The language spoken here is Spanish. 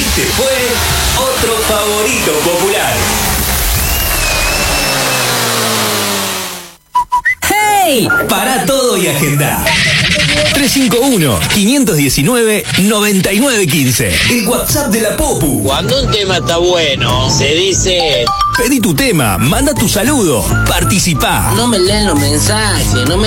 Este fue otro favorito popular. ¡Hey! Para todo y agenda. 351-519-9915. El WhatsApp de la Popu. Cuando un tema está bueno, se dice... Pedí tu tema, manda tu saludo, participá. No me leen los mensajes, no me